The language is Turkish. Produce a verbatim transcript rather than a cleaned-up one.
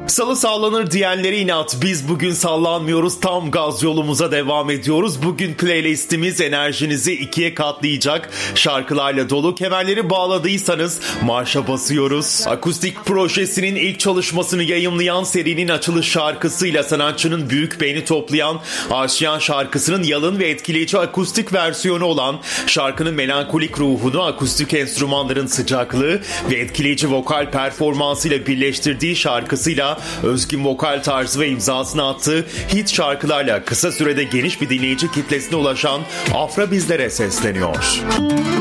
Salı sallanır diyenlere inat. Biz bugün sallanmıyoruz. Tam gaz yolumuza devam ediyoruz. Bugün playlistimiz enerjinizi ikiye katlayacak şarkılarla dolu. Kemerleri bağladıysanız marşa basıyoruz. Akustik projesinin ilk çalışmasını yayımlayan serinin açılış şarkısıyla sanatçının büyük beğeni toplayan Aşiyan şarkısının yalın ve etkileyici akustik versiyonu olan şarkının melankolik ruhunu akustik enstrümanların sıcaklığı ve etkileyici vokal performansıyla birleştirdiği şarkısıyla özgün vokal tarzı ve imzasını attığı hit şarkılarla kısa sürede geniş bir dinleyici kitlesine ulaşan Afra bizlere sesleniyor.